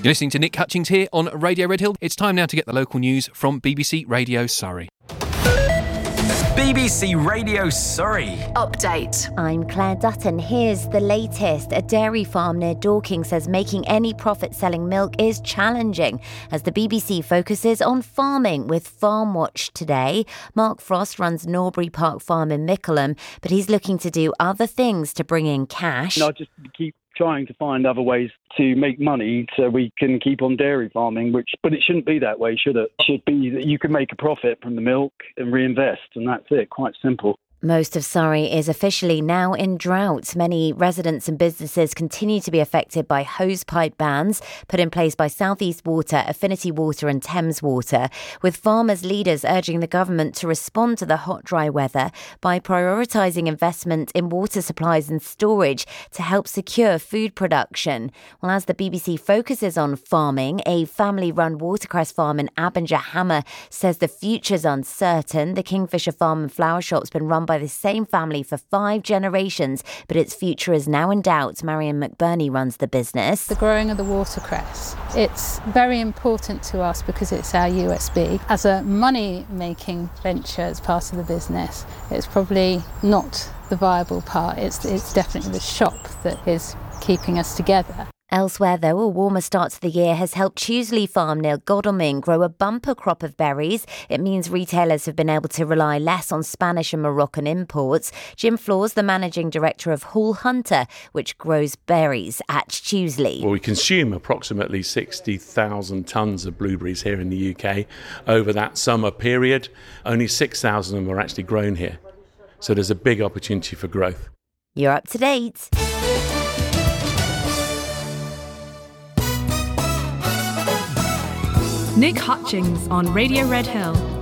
You're listening to Nick Hutchings here on Radio Red Hill. It's time now to get the local news from BBC Radio Surrey. BBC Radio Surrey. Update. I'm Claire Dutton. Here's the latest. A dairy farm near Dorking says making any profit selling milk is challenging as the BBC focuses on farming with Farm Watch today. Mark Frost runs Norbury Park Farm in Mickleham, but he's looking to do other things to bring in cash. I just keep trying to find other ways to make money so we can keep on dairy farming, but it shouldn't be that way, should it? It should be that you can make a profit from the milk and reinvest, and that's it, quite simple. Most of Surrey is officially now in drought. Many residents and businesses continue to be affected by hosepipe bans put in place by South East Water, Affinity Water and Thames Water, with farmers' leaders urging the government to respond to the hot, dry weather by prioritising investment in water supplies and storage to help secure food production. Well, as the BBC focuses on farming, a family-run watercress farm in Abinger Hammer says the future's uncertain. The Kingfisher Farm and Flower Shop's been run by the same family for 5 generations, but its future is now in doubt. Marion McBurney runs the business. The growing of the watercress, it's very important to us because it's our USB. As a money-making venture as part of the business, it's probably not the viable part. It's definitely the shop that is keeping us together. Elsewhere, though, a warmer start to the year has helped Chewsley Farm near Godalming grow a bumper crop of berries. It means retailers have been able to rely less on Spanish and Moroccan imports. Jim Flaws, the managing director of Hall Hunter, which grows berries at Chewsley. Well, we consume approximately 60,000 tonnes of blueberries here in the UK. Over that summer period, only 6,000 of them are actually grown here. So there's a big opportunity for growth. You're up to date. Nick Hutchings on Radio Red Hill.